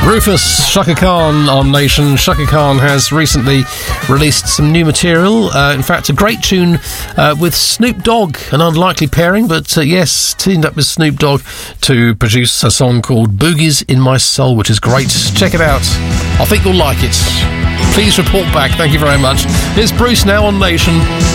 Rufus, Chaka Khan on Nation. Chaka Khan has recently released some new material. In fact, a great tune with Snoop Dogg, an unlikely pairing, but yes, teamed up with Snoop Dogg to produce a song called Boogies in My Soul, which is great. Check it out. I think you'll like it. Please report back. Thank you very much. Here's Bruce now on Nation.